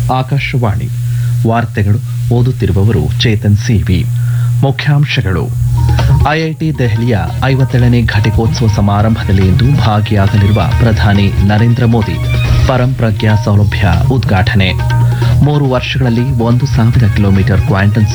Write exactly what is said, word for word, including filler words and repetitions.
ಆಕಾಶವಾಣಿ ವಾರ್ತೆಗಳು ಓದುತ್ತಿರುವವರು ಚೇತನ್ ಸಿವಿ. ಮುಖ್ಯಾಂಶಗಳು. ಐಐಟಿ ದೆಹಲಿಯ ಐವತ್ತೇಳನೇ ಘಟಿಕೋತ್ಸವ ಸಮಾರಂಭದಲ್ಲಿ ಇಂದು ಭಾಗಿಯಾಗಲಿರುವ ಪ್ರಧಾನಿ ನರೇಂದ್ರ ಮೋದಿ ಪರಂಪ್ರಜ್ಞಾ ಸೌಲಭ್ಯ ಉದ್ಘಾಟನೆ. ಮೂರು ವರ್ಷಗಳಲ್ಲಿ ಒಂದು ಸಾವಿರ ಕಿಲೋಮೀಟರ್ ಕ್ವಾಂಟಮ್